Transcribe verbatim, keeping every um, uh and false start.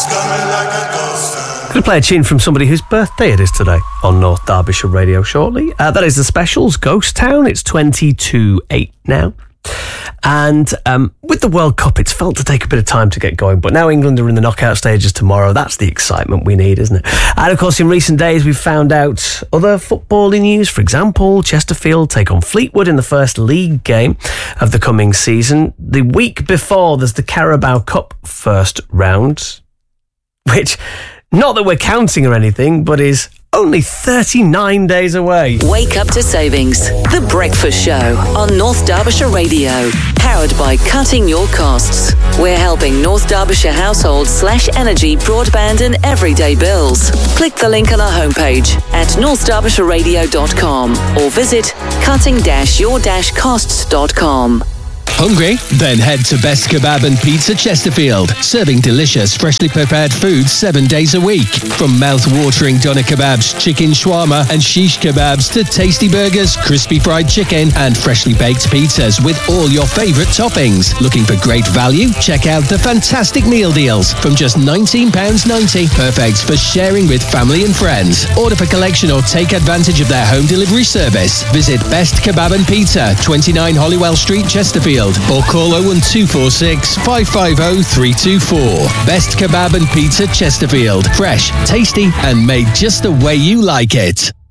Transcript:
Going to play a tune from somebody whose birthday it is today on North Derbyshire Radio shortly. Uh, that is the Specials, Ghost Town. It's twenty-two eight now. And um, with the World Cup, it's felt to take a bit of time to get going. But now England are in the knockout stages tomorrow. That's the excitement we need, isn't it? And of course, in recent days, we've found out other footballing news. For example, Chesterfield take on Fleetwood in the first league game of the coming season. The week before, there's the Carabao Cup first round, which... not that we're counting or anything, but is only thirty-nine days away. Wake up to savings. The Breakfast Show on North Derbyshire Radio. Powered by Cutting Your Costs. We're helping North Derbyshire households slash energy, broadband and everyday bills. Click the link on our homepage at north derbyshire radio dot com or visit cutting your costs dot com. Hungry? Then head to Best Kebab and Pizza Chesterfield, serving delicious, freshly prepared food seven days a week. From mouth-watering doner kebabs, chicken shawarma and shish kebabs to tasty burgers, crispy fried chicken and freshly baked pizzas with all your favourite toppings. Looking for great value? Check out the fantastic meal deals from just nineteen pounds ninety. Perfect for sharing with family and friends. Order for collection or take advantage of their home delivery service. Visit Best Kebab and Pizza, twenty-nine Hollywell Street, Chesterfield, or call oh one two four six, five five oh, three two four. Best Kebab and Pizza Chesterfield. Fresh, tasty and made just the way you like it.